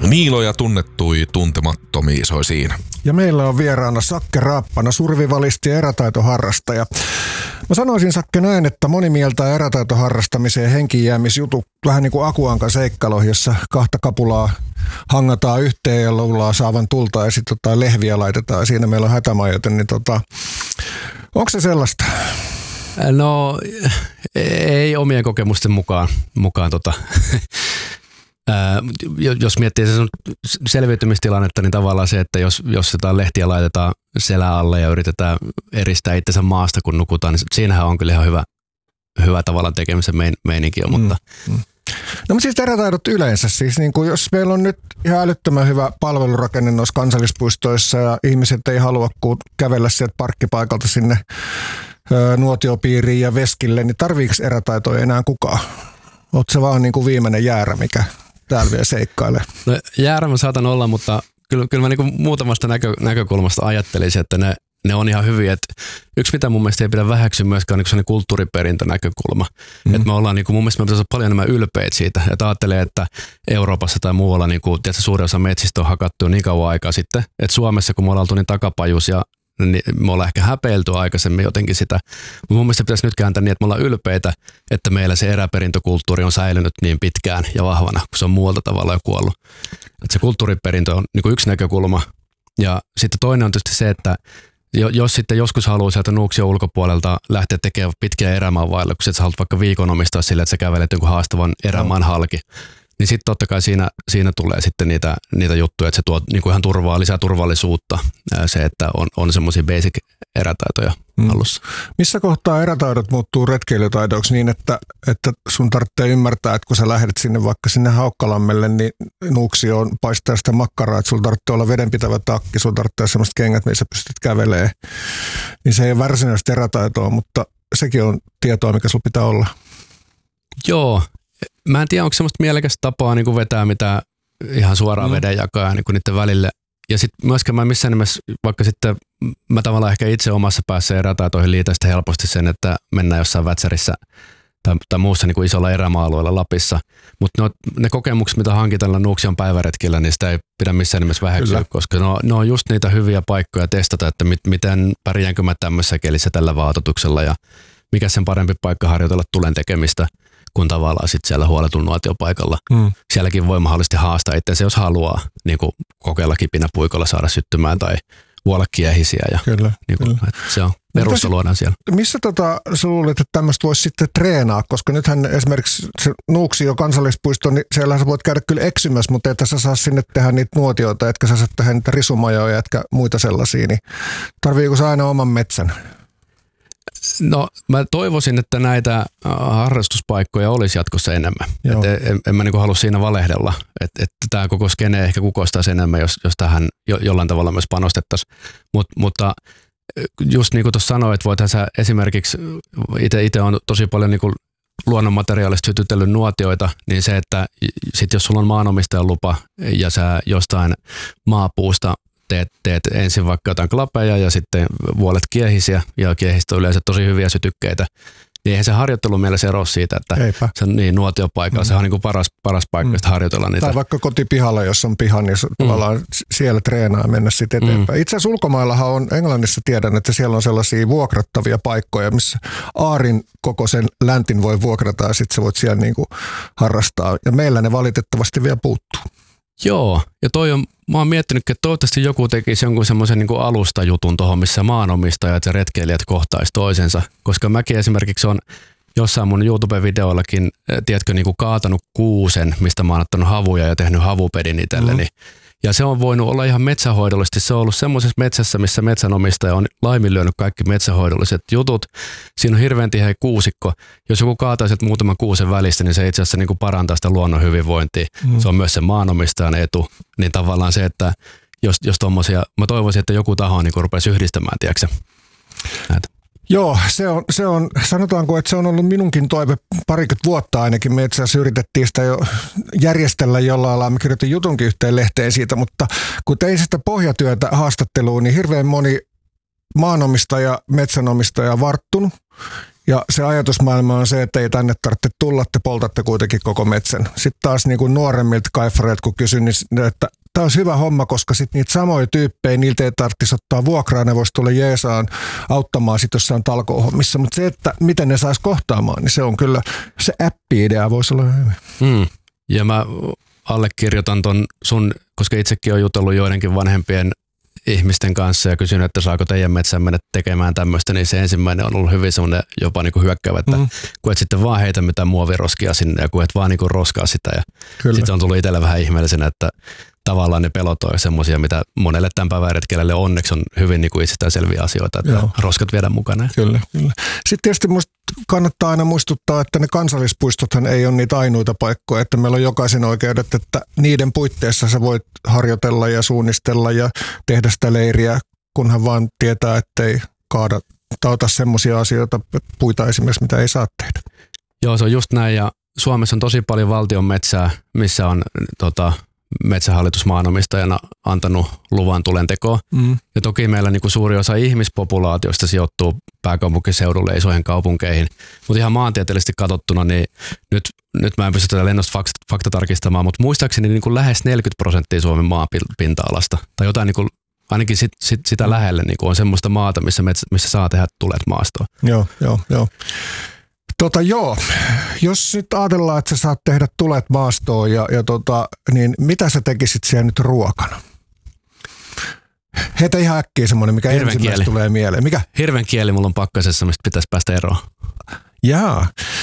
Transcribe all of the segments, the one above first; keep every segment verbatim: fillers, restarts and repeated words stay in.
Niiloja tunnettui tuntemattomia soi siinä. Ja meillä on vieraana Sakke Raappana, survivalisti ja erätaitoharrastaja. Mä sanoisin, Sakke, näin, että moni mieltää erätaitoharrastamiseen henkijäämisjutu vähän niin kuin Akuankan seikkailu, jossa kahta kapulaa hangataan yhteen ja luullaan saavan tulta ja sitten jotain lehviä laitetaan ja siinä meillä on hätämajoite. Niin tota, onko se sellaista? No ei omien kokemusten mukaan. mukaan tota. Ää, jos miettii se selviytymistilannetta, niin tavallaan se, että jos, jos jotain lehtiä laitetaan selän alle ja yritetään eristää itsensä maasta, kun nukutaan, niin siinähän on kyllä ihan hyvä, hyvä tavallaan tekemisen mein, meininki. Mutta mm, mm. No mutta siis erätaidot yleensä, siis niin kuin jos meillä on nyt ihan älyttömän hyvä palvelurakenne noissa kansallispuistoissa ja ihmiset ei halua kävellä sieltä parkkipaikalta sinne ö, nuotiopiiriin ja veskille, niin tarviiko erätaitoja enää kukaan? Oletko se vaan niin kuin viimeinen jäärä, mikä täällä vielä seikkailee? No, jäärä mä saatan olla, mutta kyllä, kyllä mä niin kuin muutamasta näkö, näkökulmasta ajattelisin, että ne, ne on ihan hyviä. Et yksi mitä mun mielestä ei pidä väheksyä myöskään on niin kulttuuriperintönäkökulma. Mm. Että me ollaan niin kuin, mun mielestä me pitäisi olla paljon enemmän ylpeitä siitä. Että ajattelee, että Euroopassa tai muualla niin kuin, tiedätkö, suurin osa metsistä on hakattu niin kauan aikaa sitten. Että Suomessa kun me ollaan oltu niin takapajus ja niin me ollaan ehkä häpeilty aikaisemmin jotenkin sitä. Mutta mun mielestä pitäisi nyt kääntää niin, että me ollaan ylpeitä, että meillä se eräperintökulttuuri on säilynyt niin pitkään ja vahvana, kun se on muualta tavalla jo kuollut. Että se kulttuuriperintö on niin kuin yksi näkökulma. Ja sitten toinen on tietysti se, että jos sitten joskus haluaa sieltä Nuuksion ulkopuolelta lähteä tekemään pitkiä erämaanvaelluksia, että sä haluat vaikka viikon omistaa sille, että sä kävelet jonkun haastavan erämaan halki, niin sitten totta kai siinä, siinä tulee sitten niitä, niitä juttuja, että se tuo niin kuin ihan turvaa, lisää turvallisuutta, se, että on, on semmoisia basic erätaitoja mm. alussa. Missä kohtaa erätaidot muuttuu retkeilytaidoiksi niin, että, että sun tarvitsee ymmärtää, että kun sä lähdet sinne vaikka sinne Haukkalammelle, niin Nuuksioon paistaa sitä makkaraa, että sulla tarvitsee olla vedenpitävä takki, sulla tarvitsee semmoiset kengät, missä pystyt kävelemään. Niin se ei ole varsinaisesti erätaitoa, mutta sekin on tietoa, mikä sulla pitää olla. Joo. Mä en tiedä, onko semmoista mielekästä tapaa niin kuin vetää mitään ihan suoraan mm. vedenjakaa niin kuin niiden välille. Ja sitten myöskään mä missään nimessä, vaikka sitten mä tavallaan ehkä itse omassa päässä erätaitoihin liitän sitten helposti sen, että mennään jossain Vätsärissä tai, tai muussa niin kuin isolla erämaa-alueella Lapissa. Mutta ne, ne kokemukset, mitä hankitaan Nuuksion päiväretkillä, niin sitä ei pidä missään nimessä väheksyä, koska ne on, ne on just niitä hyviä paikkoja testata, että mit, miten pärjäänkö mä tämmöisessä kelissä tällä vaatetuksella ja mikä sen parempi paikka harjoitella tulen tekemistä kun tavallaan sitten siellä huoletun nuotiopaikalla. Mm. Sielläkin voi mahdollisesti haastaa itseänsä, jos haluaa niin kuin kokeilla kipinäpuikolla saada syttymään tai vuolla kiehisiä. Ja, kyllä, niin kuin, kyllä. Se on perusta luodaan siellä. Missä tota, sä luulet, että tämmöistä voisi sitten treenaa? Koska nythän esimerkiksi se Nuuksio kansallispuisto, niin siellähän sä voit käydä kyllä eksymässä, mutta että sä saa sinne tehdä niitä nuotioita, etkä sä saa tehdä niitä risumajoja, etkä muita sellaisia. Niin tarviiko sä aina oman metsän? No mä toivoisin, että näitä harrastuspaikkoja olisi jatkossa enemmän. Et en, en mä niinku halua siinä valehdella, että et tämä koko skene ehkä kukoistaisi enemmän, jos, jos tähän jo, jollain tavalla myös panostettaisiin. Mut, mutta just niin kuin tuossa sanoit, että voithan sä esimerkiksi, itse on tosi paljon niinku luonnonmateriaalista sytytellyt nuotioita, niin se, että sit jos sulla on maanomistajan lupa ja sä jostain maapuusta Teet, teet ensin vaikka jotain klapeja ja sitten vuolet kiehisiä ja kiehistä on yleensä tosi hyviä sytykkeitä. Niin eihän se harjoittelun mielessä ero siitä, että se on niin nuotiopaikalla. Mm. Se on niin kuin paras, paras paikka mm. harjoitella niitä. Tai vaikka kotipihalla, jos on piha, niin mm. tavallaan siellä treenaa ja mennä sitten eteenpäin. Mm. Itse asiassa ulkomaillahan on, Englannissa tiedän, että siellä on sellaisia vuokrattavia paikkoja, missä aarin kokoisen läntin voi vuokrata ja sitten sä voit siellä niin kuin harrastaa. Ja meillä ne valitettavasti vielä puuttuu. Joo, ja toi on, mä oon miettinyt, että toivottavasti joku tekisi jonkun semmoisen niin kuin alustajutun tuohon, missä maanomistajat ja retkeilijät kohtaisi toisensa, koska mäkin esimerkiksi on jossain mun YouTube-videoillakin, tiedätkö, niin kuin kaatanut kuusen, mistä mä oon ottanut havuja ja tehnyt havupedin itselleni. Mm-hmm. Ja se on voinut olla ihan metsähoidollisesti. Se on ollut semmoisessa metsässä, missä metsänomistaja on laiminlyönyt kaikki metsähoidolliset jutut. Siinä on hirveän tiheä kuusikko. Jos joku kaataa sieltä muutaman kuusen välistä, niin se itse asiassa niin kuin parantaa sitä luonnon hyvinvointia. Mm. Se on myös se maanomistajan etu. Niin tavallaan se, että jos, jos tommosia, mä toivoisin, että joku taho niin kuin rupesi yhdistämään, tiedätkö näitä. Joo, se on, se on, sanotaanko, että se on ollut minunkin toive parikymmentä vuotta ainakin. Me itse asiassa yritettiin sitä jo järjestellä jollain lailla. Mä kirjoitin jutunkin yhteen lehteen siitä, mutta kun tein sitä pohjatyötä haastatteluun, niin hirveän moni maanomistaja, metsänomistaja varttunut. Ja se ajatusmaailma on se, että ei tänne tarvitse tulla, te poltatte kuitenkin koko metsän. Sitten taas niin kuin nuoremmilta kaifareilta, kun kysyn, niin että tämä olisi hyvä homma, koska sitten niitä samoja tyyppejä, niiltä ei tarvitsisi ottaa vuokraa, ne voisi tulla jeesaan auttamaan sitten jossain talkoohommissa. Mutta se, että miten ne saisi kohtaamaan, niin se on kyllä, se appi-idea voisi olla hyvä. Hmm. Ja mä allekirjoitan ton sun, koska itsekin olen jutellut joidenkin vanhempien ihmisten kanssa ja kysynyt, että saako teidän metsään mennä tekemään tämmöistä, niin se ensimmäinen on ollut hyvin semmoinen jopa niin kuin hyökkäävä, että mm. kun et sitten vaan heitä mitään muoviroskia sinne ja kun et vaan niin kuin roskaa sitä. Ja sitten se on tullut itselle vähän ihmeellisenä, että tavallaan ne pelot on semmoisia, mitä monelle tämän päivän retkelälle onneksi on hyvin niin kuin itsestäänselviä asioita, että Joo. roskat viedään mukana. Kyllä, kyllä. Sitten tietysti musta kannattaa aina muistuttaa, että ne kansallispuistothan ei ole niitä ainoita paikkoja, että meillä on jokaisen oikeudet, että niiden puitteissa sä voit harjoitella ja suunnistella ja tehdä sitä leiriä, kunhan vaan tietää, ettei kaada tai ota semmoisia asioita, puita esimerkiksi, mitä ei saa tehdä. Joo, se on just näin ja Suomessa on tosi paljon valtion metsää, missä on tota, metsähallitus maanomistajana antanut luvan tulentekoon. Mm. Ja toki meillä niin kuin suuri osa ihmispopulaatiosta sijoittuu pääkaupunkiseudulle isoihin kaupunkeihin. Mutta ihan maantieteellisesti katsottuna, niin nyt, nyt mä en pysty tätä lennosta fakta, fakta tarkistamaan, mutta muistaakseni niin kuin lähes neljäkymmentä prosenttia Suomen maapinta-alasta. Tai jotain niin kuin, ainakin sit, sit, sitä mm. lähelle niin kuin on semmoista maata, missä, metsä, missä saa tehdä tulet maastoon. Joo, joo, joo. Tota joo, jos nyt ajatellaan, että sä saat tehdä tulet maastoon, ja, ja tota, niin mitä sä tekisit siellä nyt ruokana? Heitä ihan äkkiä semmoinen, mikä Hirven ensimmäistä kieli. tulee mieleen. Mikä? Hirven kieli mulla on pakkasessa, mistä pitäisi päästä eroon. Jaa.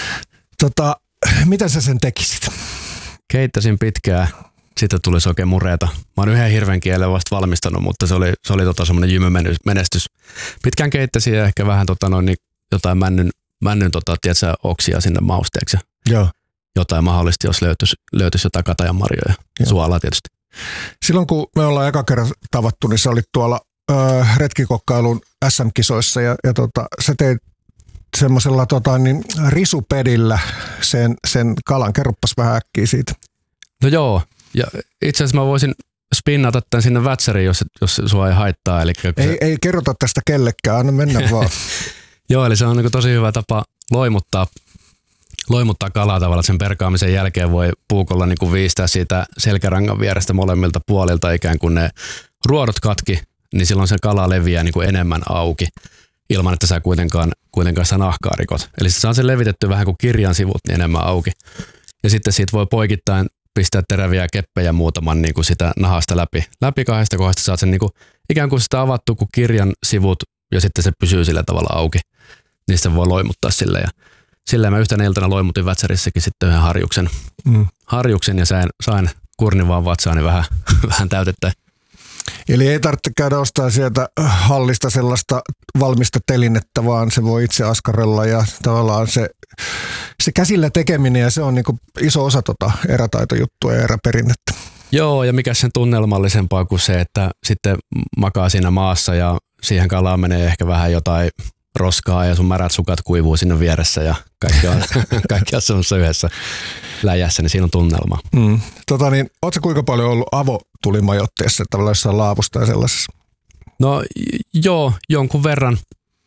Tota, mitä sä sen tekisit? Keittäisin pitkään, sitten tulisi oikein mureeta. Mä oon yhden hirven kielen vasta valmistanut, mutta se oli, se oli tota semmoinen jymymenestys. Pitkään keittäisin ja ehkä vähän tota noin, niin jotain männyn männyn tota, tiedätkö, oksia sinne mausteeksi. Joo. Jotain mahdollisesti, jos löytyisi, löytyisi jotain katajanmarjoja. Suolaa tietysti. Silloin kun me ollaan eka kerran tavattu, niin sä olit tuolla ö, retkikokkailun äs äm-kisoissa ja, ja tota, sä teit semmoisella tota, niin, risupedillä sen, sen kalan. Kerroppas vähän äkkiä siitä. No joo, ja itse asiassa mä voisin spinnata tämän sinne vätsäriin, jos, jos sua ei haittaa. Eli ei, se... ei kerrota tästä kellekään, anna mennä vaan. Joo, eli se on niin tosi hyvä tapa loimuttaa, loimuttaa kalaa tavallaan, että sen perkaamisen jälkeen voi puukolla niin kuin viistää siitä selkärangan vierestä molemmilta puolilta ikään kuin ne ruodot katki, niin silloin se kala leviää niin kuin enemmän auki ilman, että sä kuitenkaan, kuitenkaan sitä nahkaa rikot. Eli se saa sen levitetty vähän kuin kirjan sivut niin enemmän auki. Ja sitten siitä voi poikittain pistää teräviä keppejä muutaman niin kuin sitä nahasta läpi. Läpi kahdesta kohdasta saat sen niin kuin, ikään kuin sitä avattu kuin kirjan sivut ja sitten se pysyy sillä tavalla auki. Niistä voi loimuttaa sille ja sillä mä yhtenä iltana loimutin vätsärissäkin sitten yhden harjuksen, mm. harjuksen ja sain, sain kurnin vaan vatsaani vähän, vähän täytettä. Eli ei tarvitse käydä ostaa sieltä hallista sellaista valmista telinettä, vaan se voi itse askarella ja tavallaan se, se käsillä tekeminen ja se on niinku iso osa tota erätaitojuttua ja eräperinnettä. Joo, ja mikä sen tunnelmallisempaa kuin se, että sitten makaa siinä maassa ja siihen kalaan menee ehkä vähän jotain roskaa ja sun märät sukat kuivuu sinne vieressä ja kaikki on, kaikki on semmoisessa yhdessä läjässä, niin siinä on tunnelma. Mm. Tota niin, ootko kuinka paljon ollut avotulimajoitteessa, tavallaan jossain laavusta ja sellaisessa? No joo, jonkun verran.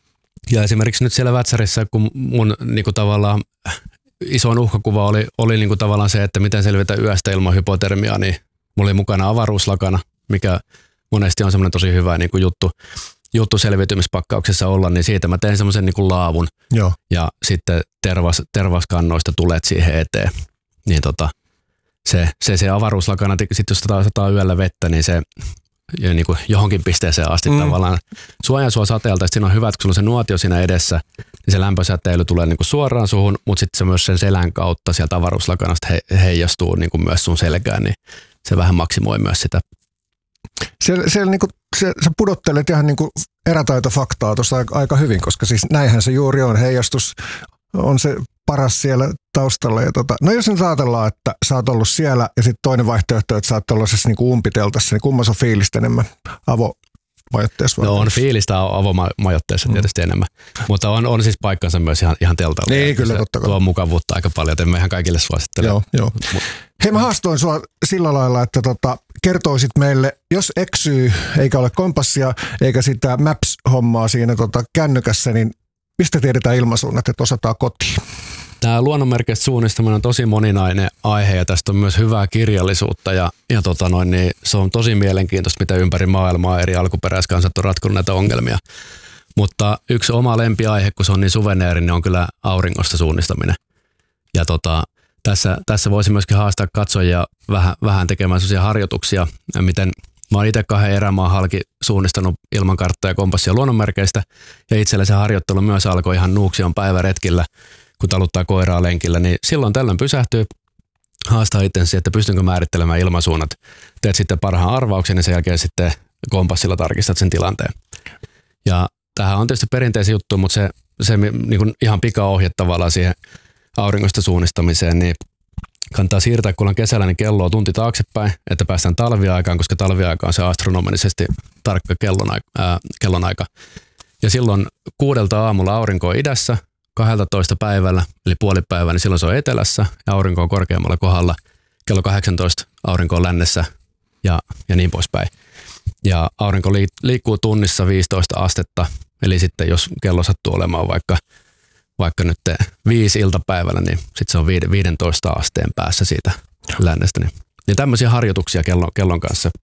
Ja esimerkiksi nyt siellä Vätsärissä, kun mun niinku tavallaan isoin uhkakuva oli, oli niinku tavallaan se, että miten selvitä yöstä ilman hypotermiaa, niin mulla oli mukana avaruuslakana, mikä monesti on semmoinen tosi hyvä niinku juttu. juttu selviytymispakkauksessa olla, niin siitä mä tein semmoisen niin kuin laavun. Joo. Ja sitten tervas, tervaskannoista tulet siihen eteen. Niin tota, se, se, se avaruuslakana, sit jos sataa yöllä vettä, niin se niin kuin johonkin pisteeseen asti mm. tavallaan suojaa sua sateelta. Siinä on hyvä, että kun sulla on se nuotio siinä edessä, niin se lämpösäteily tulee niin kuin suoraan suhun, mutta sitten se myös sen selän kautta sieltä avaruuslakanasta he, heijastuu niin kuin myös sun selkään, niin se vähän maksimoi myös sitä. Siellä, siellä niinku, se, sä pudottelet ihan niinku erätaitofaktaa tuossa aika, aika hyvin, koska siis näinhän se juuri on. Heijastus on se paras siellä taustalla. Ja tota, no jos nyt ajatellaan, että sä oot ollut siellä ja sitten toinen vaihtoehto, että sä oot tuollaisessa niinku umpiteltassa, niin kummassa on fiilistä enemmän avomajoitteessa? No on fiilistä avomajoitteessa mm. tietysti enemmän, mutta on, on siis paikkansa myös ihan, ihan teltalla. Niin, kyllä totta kai. Tuo mukavuutta aika paljon, että me ihan kaikille suosittele. Joo, joo. Hei, mä haastoin sua sillä lailla, että tota, kertoisit meille, jos eksyy eikä ole kompassia eikä sitä Maps-hommaa siinä tota, kännykässä, niin Mistä tiedetään ilmansuunnat, että osataan kotiin? Tämä luonnonmerkeistä suunnistaminen on tosi moninainen aihe ja tästä on myös hyvää kirjallisuutta ja, ja tota noin, niin se on tosi mielenkiintoista, mitä ympäri maailmaa eri alkuperäiskansat on ratkonut näitä ongelmia. Mutta yksi oma lempiaihe, kun se on niin suveneeri, niin on kyllä auringosta suunnistaminen. Ja tota, tässä, tässä voisi myöskin haastaa katsojia vähän, vähän tekemään sellaisia harjoituksia, miten mä oon itse kahden erämaan halki suunnistanut ilman karttaa ja kompassia luonnonmerkeistä ja itsellä se harjoittelu myös alkoi ihan Nuuksion päiväretkillä, kun taluttaa koiraa lenkillä, niin silloin tällöin pysähtyy, haastaa itsensä, että pystynkö määrittelemään ilmansuunnat. Teet sitten parhaan arvauksen ja sen jälkeen sitten kompassilla tarkistat sen tilanteen. Ja tämähän on tietysti perinteisiä juttu, mutta se, se niin kuin ihan pikaohje tavallaan siihen auringosta suunnistamiseen, niin kannattaa siirtää, kun on kesällä, niin kelloa tunti taaksepäin, että päästään talviaikaan, koska talviaika on se astronomisesti tarkka kellonaika. Ää, kellonaika. Ja silloin kuudelta aamulla aurinko on idässä, kaksitoista päivällä, eli puolipäivä, niin silloin se on etelässä ja aurinko on korkeammalla kohdalla. Kello kahdeksantoista aurinko on lännessä ja, ja niin poispäin. Ja aurinko liikkuu tunnissa viisitoista astetta, eli sitten jos kello sattuu olemaan vaikka, vaikka nyt viisi iltapäivällä, niin sitten se on viisitoista asteen päässä siitä lännestä. Niin, niin tämmöisiä harjoituksia kellon, kellon kanssa.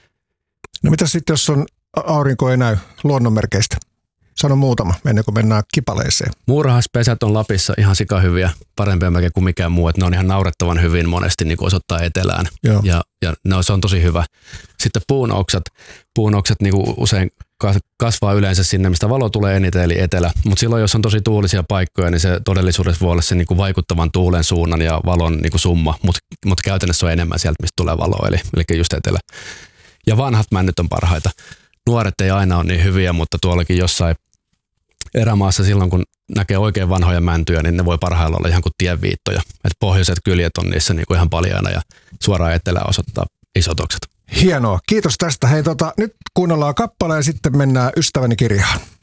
No mitä sitten, jos on aurinko ei näy luonnonmerkeistä? Sano muutama, ennen kuin mennään kipaleeseen. Muurahaispesät on Lapissa ihan sikahyviä, parempia melkein kuin mikään muu. Että ne on ihan naurettavan hyvin monesti niin kuin osoittaa etelään. Ja, ja no, se on tosi hyvä. Sitten puunoksat. Puunoksat niin kuin usein kasvaa yleensä sinne, mistä valo tulee eniten, eli etelä. Mutta silloin, jos on tosi tuulisia paikkoja, niin se todellisuudessa voi olla se niin kuin vaikuttavan tuulen suunnan ja valon niin kuin summa. Mutta mut käytännössä on enemmän sieltä, mistä tulee valoa, eli, eli just etelä. Ja vanhat männyt on parhaita. Nuoret ei aina ole niin hyviä, mutta tuollakin jossain erämaassa silloin, kun näkee oikein vanhoja mäntyjä, niin ne voi parhailla olla ihan kuin tienviittoja. Et pohjoiset kyljet on niissä niinku ihan paljaana ja suoraan etelään osoittaa isot oksat. Hienoa. Kiitos tästä. Hei, tota, nyt kuunnellaan kappale ja sitten mennään Ystäväni kirjaan.